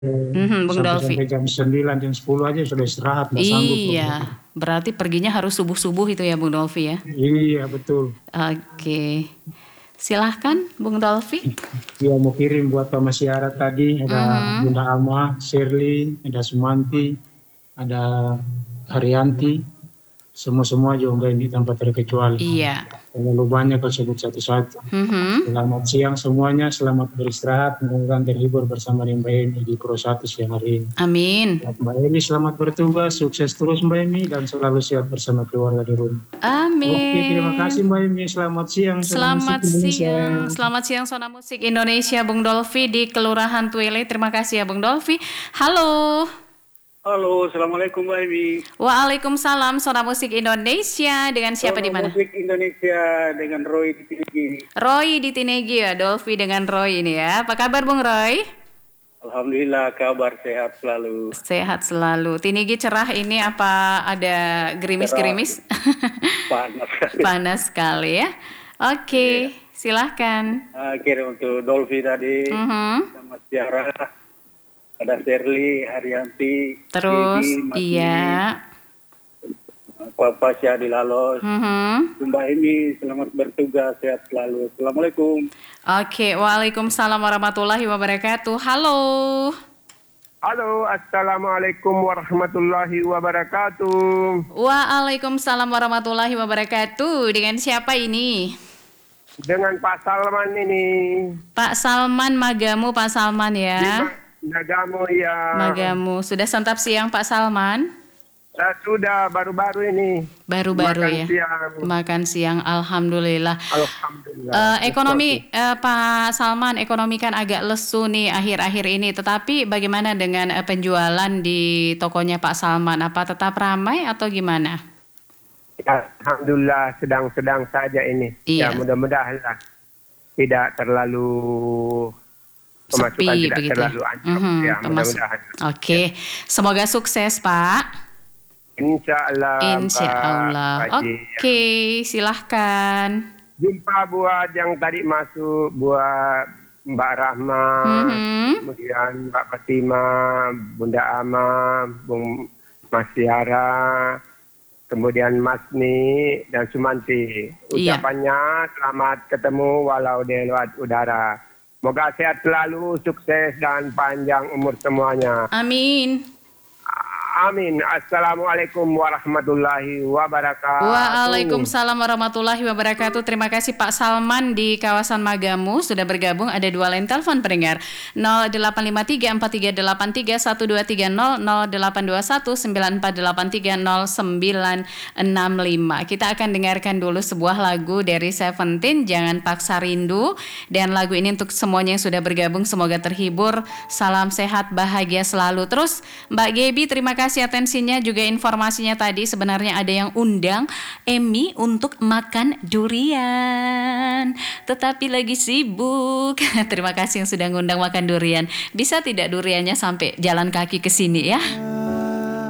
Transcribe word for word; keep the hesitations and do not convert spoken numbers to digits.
Mhm, Bung Sampai-sampai Dolfi. jam sembilan, jam sepuluh aja sudah istirahat, nggak sanggup kalau Iya, gitu. berarti perginya harus subuh-subuh itu ya Bung Dolfi ya? Iya, betul. Oke. Silahkan Bung Dolfi. Dia mau kirim buat Pak Masyara tadi, ada Mhm. Bunda Alma, Shirley, ada Sumanti, ada Haryanti, semua-semua juga ini tanpa terkecuali. Iya. Terlalu banyak kalau sebut satu-satu. Mhm. Selamat siang semuanya, selamat beristirahat, mudah-mudahan terhibur bersama dengan Mbak Eni di Pro satu siang hari ini. Amin. Buat Mbak Eni selamat bertugas, sukses terus Mbak Eni, dan selalu sehat bersama keluarga di rumah. Oke, terima kasih Amin. Mbak Eni, selamat siang, salam musik Selamat Indonesia. siang, selamat siang Sona Musik Indonesia Bung Dolfi di Kelurahan Tuile. Terima kasih ya Bung Dolfi. Halo. Halo, assalamualaikum Mbak Emi. Waalaikumsalam Sona Musik Indonesia, dengan siapa di Sono mana? Musik Indonesia dengan Roy di Tinggi. Roy di Tinegi ya, Dolfi dengan Roy ini ya. Apa kabar Bung Roy? Alhamdulillah kabar sehat selalu. Sehat selalu. Tinegi cerah ini, apa ada Cerah, gerimis-gerimis? panas. Panas sekali ya. Iya. Oke, silahkan. Nah, kirim untuk Dolfi tadi, Mhm. sama Tiara, ada Shirley, Haryanti, Terus, Gigi, Masni, iya. Papa Syahdi Lalos. Mhm. Mbak Emi, selamat bertugas, sehat selalu. Assalamualaikum. Oke, waalaikumsalam warahmatullahi wabarakatuh. Halo. Halo, assalamualaikum warahmatullahi wabarakatuh. Waalaikumsalam warahmatullahi wabarakatuh. Dengan siapa ini? Dengan Pak Salman ini. Pak Salman Magamu, Pak Salman Di ya. Nagamu ya. Magamu. Sudah santap siang Pak Salman? Saya sudah baru-baru ini. Baru-baru Makan ya. siang. Makan siang, alhamdulillah. Alhamdulillah. Eh, ekonomi eh, Pak Salman, ekonomi kan agak lesu nih akhir-akhir ini. Tetapi bagaimana dengan eh, penjualan di tokonya Pak Salman? Apa tetap ramai atau gimana? Ya, alhamdulillah sedang-sedang saja ini. Ya Iya. mudah-mudahan lah tidak terlalu pemasukan Sepi tidak begitu ya. terlalu anjlok. Mhm, Ya pemas- mudah-mudahan. Oke, semoga sukses Pak. Insya Allah. Insya Pak Allah. Haji. Oke, silahkan. Jumpa buat yang tadi masuk, buat Mbak Rahma, Mhm. kemudian Mbak Fatima, Bunda Ama, Bung Mas Tiara, kemudian Mas Ni dan Sumanti. Iya. Ucapannya selamat ketemu walau di luar udara. Moga sehat selalu, sukses dan panjang umur semuanya. Amin. Amin. Assalamualaikum warahmatullahi wabarakatuh. Waalaikumsalam warahmatullahi wabarakatuh. Terima kasih Pak Salman di kawasan Magamu sudah bergabung. Ada dua line telepon pendengar, nol delapan lima tiga empat tiga delapan tiga satu dua tiga nol, nol delapan dua satu sembilan empat delapan tiga nol sembilan enam lima. Kita akan dengarkan dulu sebuah lagu dari Seventeen, Jangan Paksa Rindu. Dan lagu ini untuk semuanya yang sudah bergabung, semoga terhibur. Salam sehat, bahagia selalu. Terus Mbak Gebi, terima kasih atensinya, juga informasinya tadi. Sebenarnya ada yang undang Emi untuk makan durian, tetapi lagi sibuk. Terima kasih yang sudah ngundang makan durian. Bisa tidak duriannya sampai jalan kaki ke sini ya?